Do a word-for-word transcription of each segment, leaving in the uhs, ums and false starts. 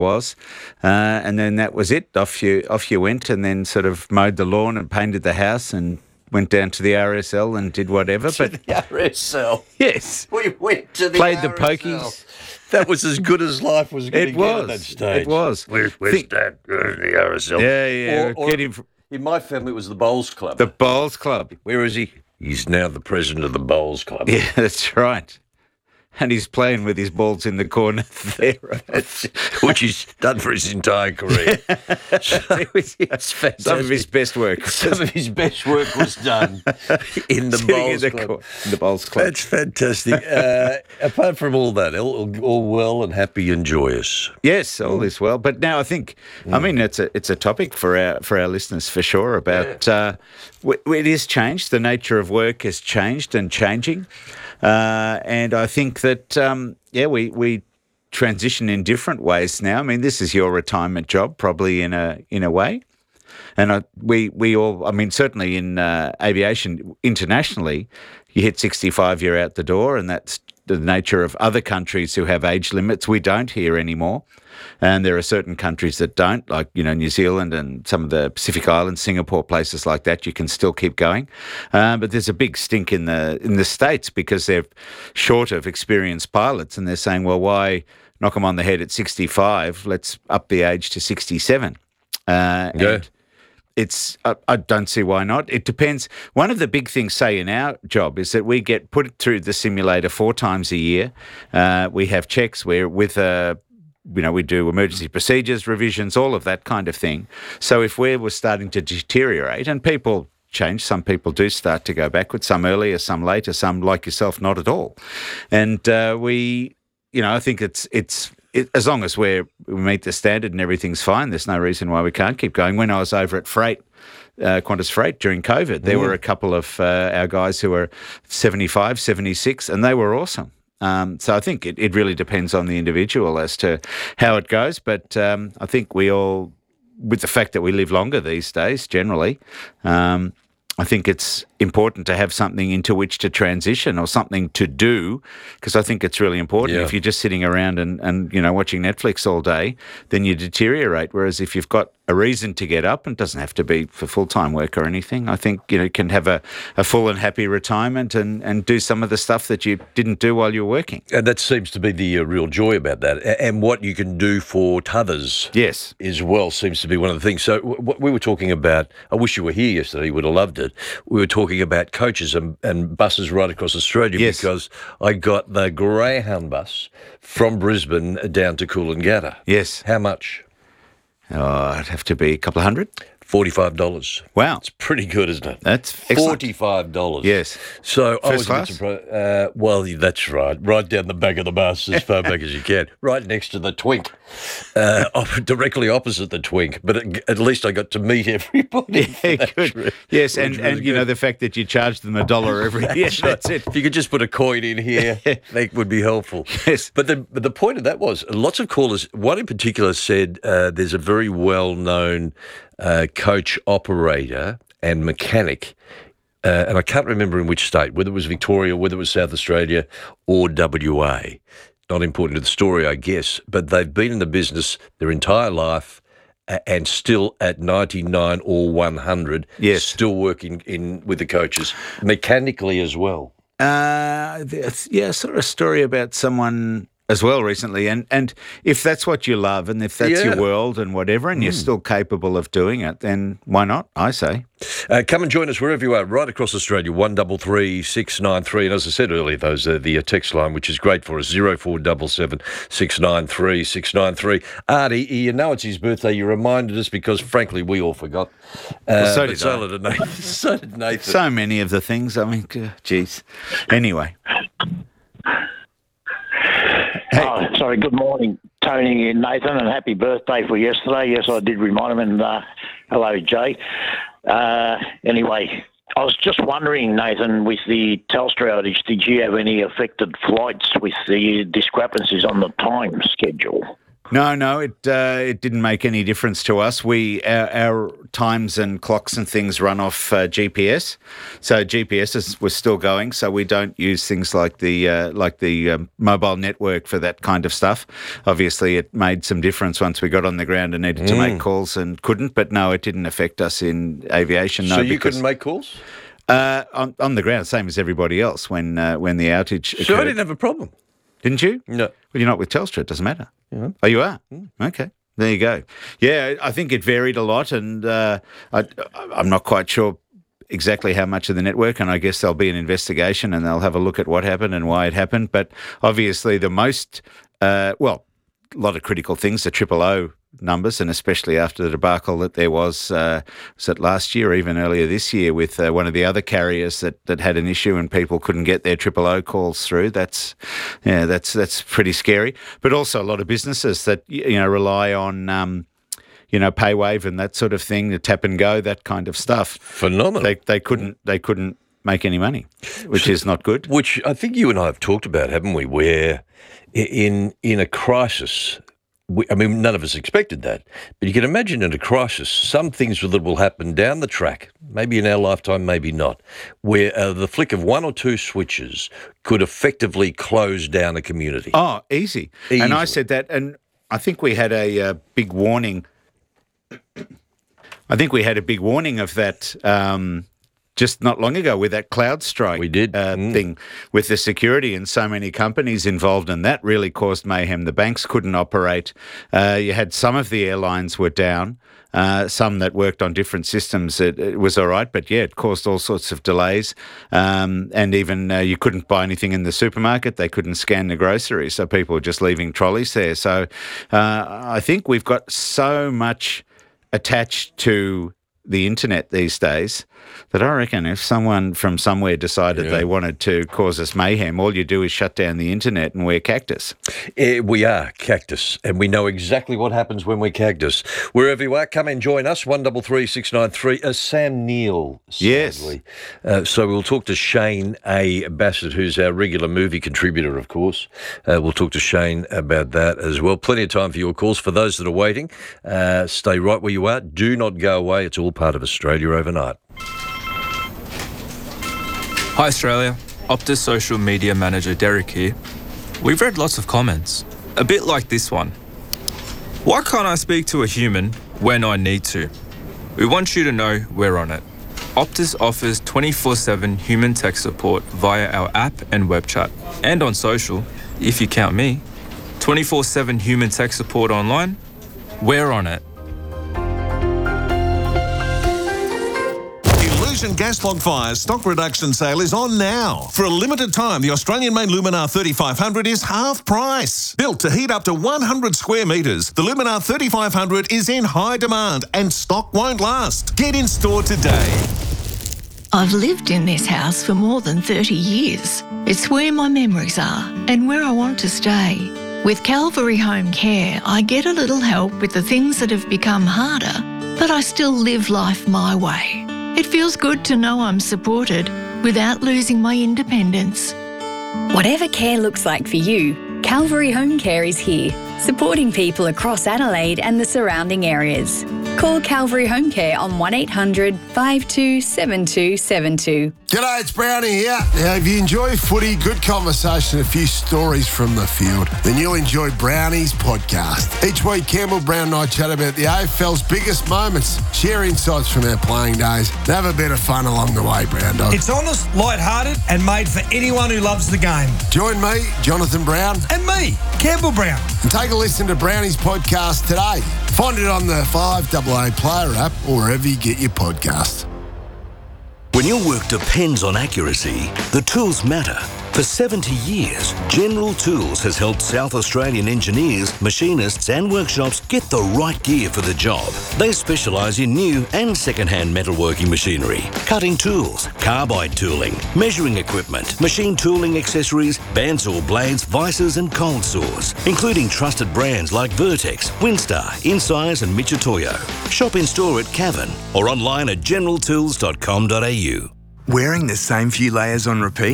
was, uh, and then that was it. Off you off you went, and then sort of mowed the lawn and painted the house and went down to the R S L and did whatever. To But the R S L. yes, We went to the played R the S L. pokies. That was as good as life was going It to get at was. that stage. It was. Where, where's Think- Dad? Uh, the R S L. Yeah, yeah. Or- or- Get him. From In my family, it was the Bowls Club. the Bowls Club. Where is he? He's now the president of the Bowls Club. Yeah, that's right. And he's playing with his balls in the corner there. Which he's done for his entire career. That's fantastic. Some of his best work. Some of his best work was done in the Sitting Bowls in the, Club. cor- in the Bowls Club. That's fantastic. Uh, apart from all that, all, all well and happy and joyous. Yes, all is well. But now I think, I mean, it's a it's a topic for our for our listeners for sure about uh, w- it is changed. The nature of work has changed and changing, uh, and I think that um, yeah, we we transition in different ways now. I mean, this is your retirement job, probably in a in a way. And I, we we all, I mean, certainly in uh, aviation internationally, you hit sixty-five, you're out the door, and that's the nature of other countries who have age limits. We don't here anymore. And there are certain countries that don't, like, you know, New Zealand and some of the Pacific Islands, Singapore, places like that, you can still keep going. Uh, but there's a big stink in the in the States because they're short of experienced pilots, and they're saying, well, why knock them on the head at sixty-five? Let's up the age to sixty-seven. Uh, Yeah. And it's I, I don't see why not. It depends. One of the big things, say, in our job is that we get put through the simulator four times a year. Uh, we have checks where with a you know, we do emergency procedures, revisions, all of that kind of thing. So if we were starting to deteriorate, and people change, some people do start to go backwards, some earlier, some later, some like yourself, not at all. And uh, we, you know, I think it's it's it, as long as we're, we meet the standard and everything's fine, there's no reason why we can't keep going. When I was over at Freight, Uh, Qantas Freight during COVID, there were a couple of uh, our guys who were seventy-five, seventy-six, and they were awesome. Um, so I think it, it really depends on the individual as to how it goes. But um, I think we all, with the fact that we live longer these days generally, um, I think it's important to have something into which to transition or something to do, because I think it's really important. Yeah. If you're just sitting around and, and, you know, watching Netflix all day, then you deteriorate. Whereas if you've got a reason to get up, and it doesn't have to be for full-time work or anything, I think, you know, you can have a, a full and happy retirement and, and do some of the stuff that you didn't do while you were working. And that seems to be the uh, real joy about that. A- And what you can do for t'others Yes. as well seems to be one of the things. So w- what we were talking about, I wish you were here yesterday, you would have loved it. We were talking about coaches and, and buses right across Australia, Yes. because I got the Greyhound bus from Brisbane down to Coolangatta. Yes. How much? Oh, it'd have to be a couple of hundred. forty-five dollars. Wow. It's pretty good, isn't it? That's excellent. forty-five dollars. Yes. So I First was class? a bit surprised. Uh, well, that's right. Right down the back of the bus, as far back as you can. Right next to the Twink. Uh, op- directly opposite the Twink. But at, at least I got to meet everybody. for Yeah, that good. trip. Yes, Which and, was and you know, good. the fact that you charge them a dollar every year, That's right. that's it. If you could just put a coin in here, that would be helpful. Yes. But the but the point of that was, lots of callers, one in particular said uh, there's a very well-known uh, coach operator and mechanic, uh, and I can't remember in which state, whether it was Victoria, whether it was South Australia or W A. Not important to the story, I guess, but they've been in the business their entire life, a- and still at ninety-nine or one hundred, Yes. still working in with the coaches, mechanically as well. Uh, there's- yeah, I saw a story about someone as well recently, and, and if that's what you love and if that's Yeah. your world and whatever, and you're still capable of doing it, then why not, I say. Uh, come and join us wherever you are, right across Australia, one double three six nine three. And as I said earlier, those are the uh, text line, which is great for us, zero four seven seven six nine three six nine three. Artie, you know it's his birthday. You reminded us because, frankly, we all forgot. Uh, Well, so but did so I. did Nathan. so did Nathan. So many of the things, I mean, g- geez. Anyway. Oh, sorry, good morning, Tony and Nathan, and happy birthday for yesterday. Yes, I did remind him, and uh, hello, Jay. Uh, anyway, I was just wondering, Nathan, with the Telstra outage, did you have any affected flights with the discrepancies on the time schedule? No, no, it uh, it didn't make any difference to us. We our, our times and clocks and things run off uh, G P S, so G P S is, was still going. So we don't use things like the uh, like the um, mobile network for that kind of stuff. Obviously, it made some difference once we got on the ground and needed mm. to make calls and couldn't. But no, it didn't affect us in aviation. No, so you because, couldn't make calls uh, on on the ground, same as everybody else when uh, when the outage occurred. So I didn't have a problem. Didn't you? No. Well, you're not with Telstra. It doesn't matter. Yeah. Oh, you are? Mm. Okay. There you go. Yeah, I think it varied a lot, and uh, I, I'm not quite sure exactly how much of the network, and I guess there'll be an investigation and they'll have a look at what happened and why it happened. But obviously the most, uh, well, a lot of critical things, the triple O numbers, and especially after the debacle that there was, uh, was it last year or even earlier this year with uh, one of the other carriers that, that had an issue and people couldn't get their triple O calls through. That's, yeah, that's that's pretty scary. But also a lot of businesses that, you know, rely on, um, you know, PayWave and that sort of thing, the tap and go, that kind of stuff. Phenomenal. They they couldn't they couldn't make any money, which so, is not good. Which I think you and I have talked about, haven't we? Where in in a crisis. We, I mean, none of us expected that, but you can imagine in a crisis, some things that will happen down the track, maybe in our lifetime, maybe not, where uh, the flick of one or two switches could effectively close down a community. Oh, easy. Easily. And I said that, and I think we had a uh, big warning. I think we had a big warning of that um, just not long ago with that CrowdStrike we did. Uh, mm. thing with the security and so many companies involved, and that really caused mayhem. The banks couldn't operate. Uh, you had some of the airlines were down, uh, some that worked on different systems. It, it was all right, but yeah, it caused all sorts of delays. Um, and even uh, you couldn't buy anything in the supermarket. They couldn't scan the groceries, so people were just leaving trolleys there. So uh, I think we've got so much attached to the internet these days that I reckon if someone from somewhere decided yeah. they wanted to cause us mayhem, all you do is shut down the internet and we're cactus. Uh, we are cactus, and we know exactly what happens when we're cactus. Wherever you are, come and join us, one three three six nine three. Uh, Sam Neill, sadly. Yes. Uh, so we'll talk to Shane A. Bassett, who's our regular movie contributor, of course. Uh, we'll talk to Shane about that as well. Plenty of time for your calls. For those that are waiting, uh, stay right where you are. Do not go away. It's all part of Australia Overnight. Hi Australia, Optus social media manager Derek here. We've read lots of comments, a bit like this one. Why can't I speak to a human when I need to? We want you to know we're on it. Optus offers twenty-four seven human tech support via our app and web chat. And on social, if you count me, twenty-four seven human tech support online, we're on it. Gas log fires stock reduction sale is on now. For a limited time, the Australian-made Luminar thirty-five hundred is half price. Built to heat up to one hundred square metres, the Luminar thirty-five hundred is in high demand and stock won't last. Get in store today. I've lived in this house for more than thirty years. It's where my memories are and where I want to stay. With Calvary Home Care, I get a little help with the things that have become harder, but I still live life my way. It feels good to know I'm supported without losing my independence. Whatever care looks like for you, Calvary Home Care is here, supporting people across Adelaide and the surrounding areas. Call Calvary Home Care on one eight hundred five two seven two seven two. G'day, it's Brownie here. Now, if you enjoy footy, good conversation, a few stories from the field, then you'll enjoy Brownie's podcast. Each week, Campbell Brown and I chat about the A F L's biggest moments, share insights from our playing days, and have a bit of fun along the way, Brown Dog. It's honest, light-hearted, and made for anyone who loves the game. Join me, Jonathan Brown. And me, Campbell Brown. And take a listen to Brownie's podcast today. Find it on the five A A Player app or wherever you get your podcasts. When your work depends on accuracy, the tools matter. For seventy years, General Tools has helped South Australian engineers, machinists and workshops get the right gear for the job. They specialise in new and second-hand metalworking machinery, cutting tools, carbide tooling, measuring equipment, machine tooling accessories, bandsaw blades, vices and cold saws, including trusted brands like Vertex, Winstar, Insize and Michitoyo. Shop in store at Cavan or online at general tools dot com dot a u. Wearing the same few layers on repeat?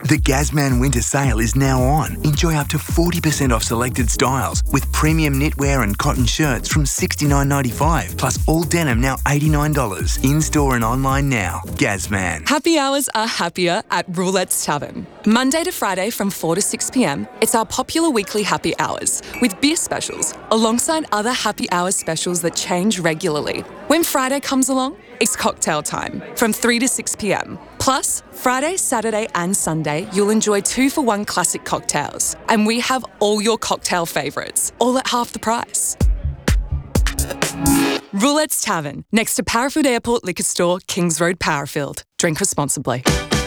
The Gazman Winter Sale is now on. Enjoy up to forty percent off selected styles with premium knitwear and cotton shirts from sixty-nine ninety-five, plus all denim now eighty-nine dollars. In-store and online now. Gazman. Happy hours are happier at Roulette's Tavern. Monday to Friday from four to six p.m, it's our popular weekly happy hours with beer specials alongside other happy hours specials that change regularly. When Friday comes along, it's cocktail time from three to six p.m. Plus, Friday, Saturday and Sunday, you'll enjoy two for one classic cocktails. And we have all your cocktail favourites, all at half the price. Roulette's Tavern, next to Parafield Airport Liquor Store, Kings Road, Parafield. Drink responsibly.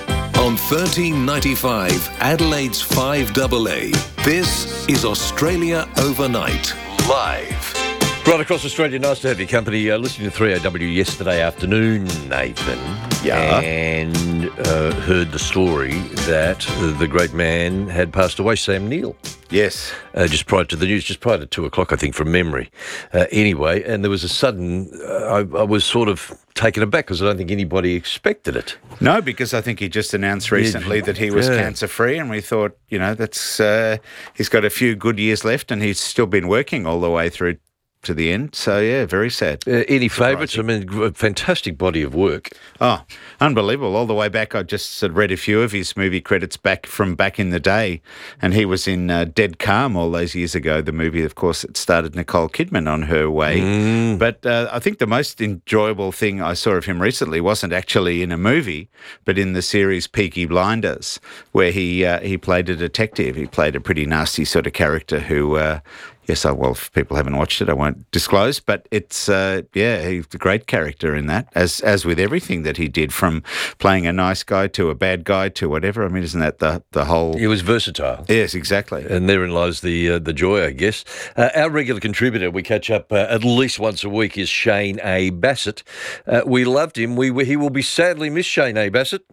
On thirteen ninety-five, Adelaide's five A A, this is Australia Overnight, live. Right across Australia, nice to have your company. Uh, listening to three A W yesterday afternoon, Nathan. Yeah. And uh, heard the story that uh, the great man had passed away, Sam Neill. Yes. Uh, just prior to the news, just prior to two o'clock, I think, from memory. Uh, anyway, and there was a sudden, uh, I, I was sort of taken aback because I don't think anybody expected it. No, because I think he just announced recently that he was Yeah. cancer-free, and we thought, you know, that's uh, he's got a few good years left, and he's still been working all the way through to the end. So, yeah, very sad. Uh, any favourites? I mean, a fantastic body of work. Oh, unbelievable. All the way back, I just sort of read a few of his movie credits back from back in the day, and he was in uh, Dead Calm all those years ago, the movie, of course, that started Nicole Kidman on her way. Mm. But uh, I think the most enjoyable thing I saw of him recently wasn't actually in a movie, but in the series Peaky Blinders, where he uh, he played a detective. He played a pretty nasty sort of character who... Uh, Yes, I, well, if people haven't watched it, I won't disclose, but it's, uh, yeah, he's a great character in that, as as with everything that he did, from playing a nice guy to a bad guy to whatever. I mean, isn't that the, the whole... He was versatile. Yes, exactly. And therein lies the uh, the joy, I guess. Uh, our regular contributor, we catch up uh, at least once a week, is Shane A. Bassett. Uh, we loved him. We, we He will be sadly missed, Shane A. Bassett.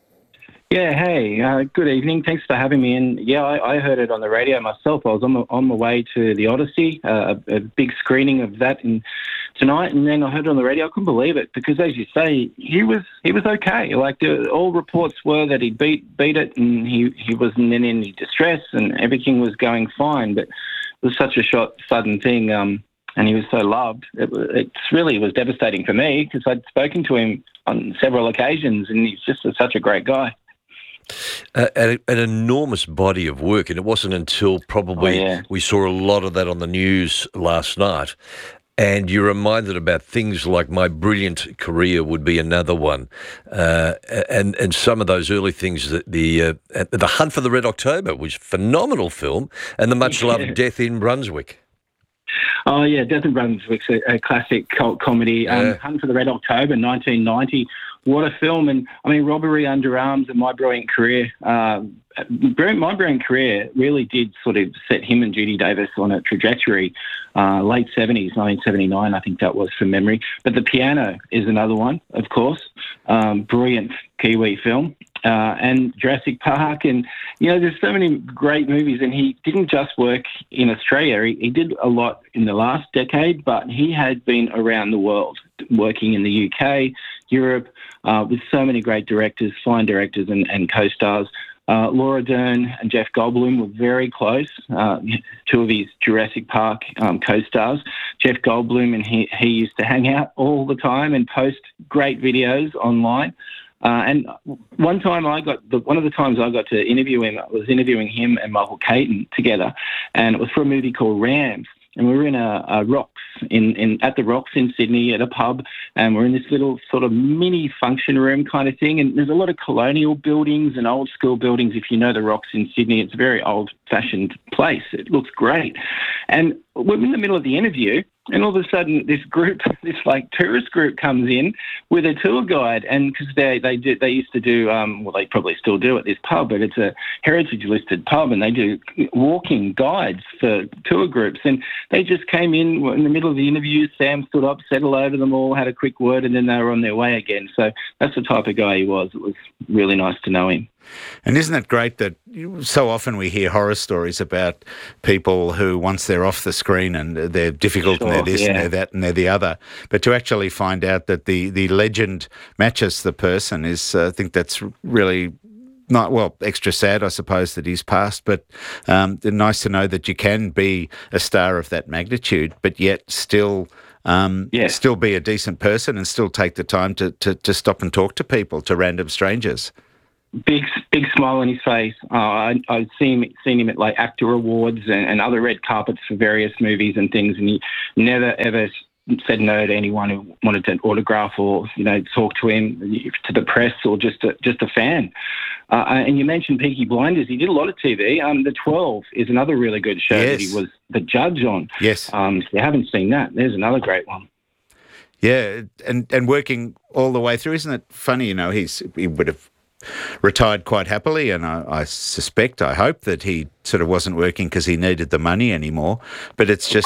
Yeah, hey, uh, good evening. Thanks for having me. And yeah, I, I heard it on the radio myself. I was on the, on my way to the Odyssey, uh, a, a big screening of that in, tonight, and then I heard it on the radio. I couldn't believe it because, as you say, he was he was okay. Like the, all reports were that he beat beat it, and he, he wasn't in any distress, and everything was going fine. But it was such a short, sudden thing. Um, And he was so loved. It, it's really it was devastating for me because I'd spoken to him on several occasions, and he's just a, such a great guy. Uh, an, an enormous body of work, and it wasn't until probably Oh, yeah. we saw a lot of that on the news last night. And you're reminded about things like My Brilliant Career would be another one, uh, and and some of those early things. That the uh, the Hunt for the Red October was a phenomenal film, and the much loved Yeah. Death in Brunswick. Oh, yeah, Death in Brunswick's a, a classic cult comedy. Um, Yeah. Hunt for the Red October, nineteen ninety. What a film. And, I mean, Robbery Under Arms and My Brilliant Career. Uh, My Brilliant Career really did sort of set him and Judy Davis on a trajectory. Uh, late seventies, nineteen seventy-nine, I think that was from memory. But The Piano is another one, of course. Um, brilliant Kiwi film. Uh, and Jurassic Park, and you know, there's so many great movies. And he didn't just work in Australia; he, he did a lot in the last decade. But he had been around the world, working in the U K, Europe, uh, with so many great directors, fine directors, and, and co-stars. Uh, Laura Dern and Jeff Goldblum were very close, uh, two of his Jurassic Park um, co-stars. Jeff Goldblum and he, he used to hang out all the time and post great videos online. Uh, and one time I got, the, one of the times I got to interview him, I was interviewing him and Michael Keaton together, and it was for a movie called Rams. And we were in a, a Rocks, in, in at the Rocks in Sydney at a pub, and we're in this little sort of mini function room kind of thing. And there's a lot of colonial buildings and old school buildings. If you know the Rocks in Sydney, it's a very old-fashioned place. It looks great. And we're in the middle of the interview, and all of a sudden, this group, this like tourist group, comes in with a tour guide, and because they they do, they used to do, um, well, they probably still do at this pub, but it's a heritage listed pub, and they do walking guides for tour groups, and they just came in in the middle of the interview. Sam stood up, said hello to them all, had a quick word, and then they were on their way again. So that's the type of guy he was. It was really nice to know him. And isn't it great that you, so often we hear horror stories about people who, once they're off the screen and they're difficult Sure, and they're this yeah. and they're that and they're the other, but to actually find out that the, the legend matches the person is, uh, I think that's really not well, extra sad, I suppose, that he's passed, but um, nice to know that you can be a star of that magnitude, but yet still, um, Yeah. still be a decent person and still take the time to, to, to stop and talk to people, to random strangers. Big, big smile on his face. Uh, I, I've seen seen him at like actor awards and, and other red carpets for various movies and things, and he never ever said no to anyone who wanted an autograph or, you know, talk to him, to the press or just a, just a fan. Uh, and you mentioned Peaky Blinders. He did a lot of T V. Um, The twelve is another really good show Yes. that he was the judge on. Yes. Um, if you haven't seen that, there's another great one. Yeah, and, and working all the way through. Isn't it funny, you know, he's he would have retired quite happily, and I, I suspect, I hope that he sort of wasn't working because he needed the money anymore. But it's just